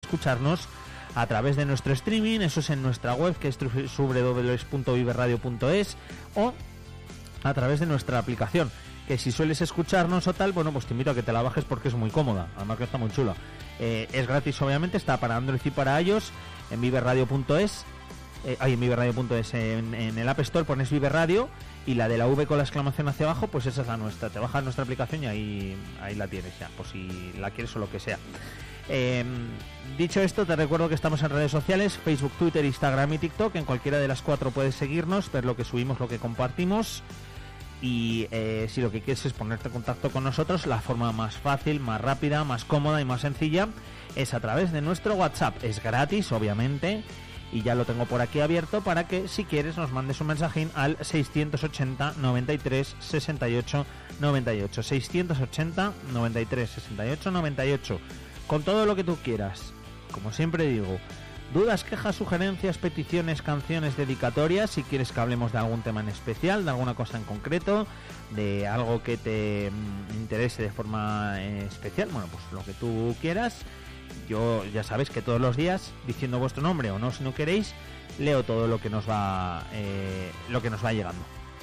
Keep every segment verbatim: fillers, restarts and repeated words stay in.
escucharnos a través de nuestro streaming. Eso es en nuestra web, que es doble u doble u doble u punto vive radio punto es, o a través de nuestra aplicación, que si sueles escucharnos o tal, bueno, pues te invito a que te la bajes porque es muy cómoda, además que está muy chula. Eh, es gratis, obviamente, está para Android y para iOS, en vive radio punto es, eh, ay, en vive radio punto es, en, en el App Store pones Vive Radio, y la de la V con la exclamación hacia abajo, pues esa es la nuestra. Te bajas nuestra aplicación y ahí, ahí la tienes ya, por si la quieres o lo que sea. Eh, dicho esto, te recuerdo que estamos en redes sociales, Facebook, Twitter, Instagram y TikTok. En cualquiera de las cuatro puedes seguirnos, ver lo que subimos, lo que compartimos. Y eh, si lo que quieres es ponerte en contacto con nosotros, la forma más fácil, más rápida, más cómoda y más sencilla es a través de nuestro WhatsApp. Es gratis, obviamente, y ya lo tengo por aquí abierto para que, si quieres, nos mandes un mensajín al seiscientos ochenta, noventa y tres, sesenta y ocho, noventa y ocho. seiscientos ochenta, noventa y tres, sesenta y ocho, noventa y ocho. Con todo lo que tú quieras. Como siempre digo, dudas, quejas, sugerencias, peticiones, canciones, dedicatorias, si quieres que hablemos de algún tema en especial, de alguna cosa en concreto, de algo que te mm, interese de forma eh, especial, bueno, pues lo que tú quieras. Yo ya sabes que todos los días, diciendo vuestro nombre o no, si no queréis, leo todo lo que nos va eh, lo que nos va llegando.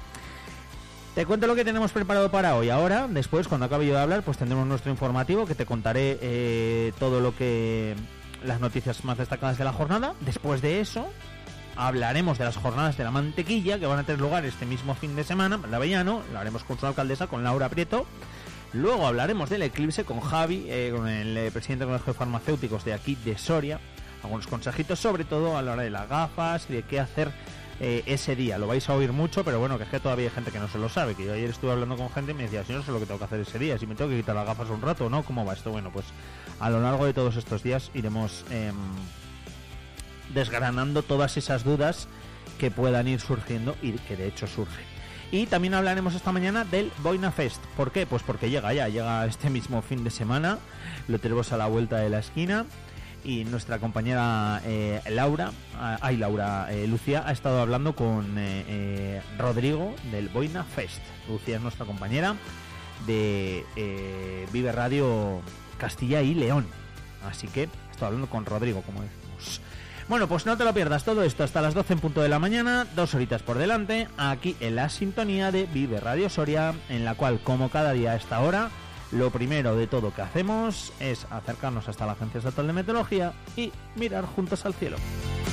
Te cuento lo que tenemos preparado para hoy. Ahora, después, cuando acabe yo de hablar, pues tendremos nuestro informativo, que te contaré eh, todo lo que... las noticias más destacadas de la jornada. Después de eso, hablaremos de las jornadas de la mantequilla, que van a tener lugar este mismo fin de semana, en Avellano. Lo haremos con su alcaldesa, con Laura Prieto. Luego hablaremos del eclipse con Javi, eh, con el eh, presidente del Colegio de Farmacéuticos de aquí, de Soria. Algunos consejitos, sobre todo a la hora de las gafas y de qué hacer eh, ese día. Lo vais a oír mucho, pero bueno, que es que todavía hay gente que no se lo sabe. Que yo ayer estuve hablando con gente y me decía, si no sé lo que tengo que hacer ese día, si me tengo que quitar las gafas un rato, ¿no? ¿Cómo va esto? Bueno, pues a lo largo de todos estos días iremos eh, desgranando todas esas dudas que puedan ir surgiendo y que de hecho surgen. Y también hablaremos esta mañana del Boina Fest. ¿Por qué? Pues porque llega ya, llega este mismo fin de semana, lo tenemos a la vuelta de la esquina. Y nuestra compañera eh, Laura, ay Laura, eh, Lucía ha estado hablando con eh, eh, Rodrigo del Boina Fest. Lucía es nuestra compañera de eh, Vive Radio Castilla y León. Así que he estado hablando con Rodrigo, como decimos. Bueno, pues no te lo pierdas, todo esto hasta las doce en punto de la mañana, dos horitas por delante, aquí en la sintonía de Vive Radio Soria, en la cual, como cada día a esta hora, lo primero de todo que hacemos es acercarnos hasta la Agencia Estatal de Meteorología y mirar juntos al cielo.